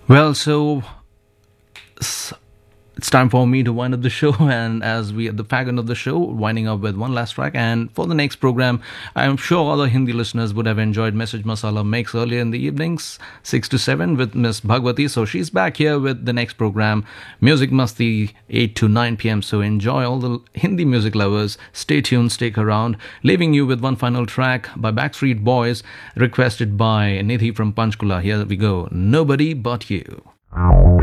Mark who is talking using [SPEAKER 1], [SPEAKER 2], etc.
[SPEAKER 1] Well, s- it's time for me to wind up the show, and as we at the fag end of the show, winding up with one last track. And for the next program, I'm sure other Hindi listeners would have enjoyed Message Masala Makes earlier in the evenings, 6 to 7 with Miss Bhagwati. So she's back here with the next program, Music Masti, 8 to 9 p.m. So enjoy, all the Hindi music lovers. Stay tuned, stick around. Leaving you with one final track by Backstreet Boys, requested by Nidhi from Panchkula. Here we go, Nobody But You.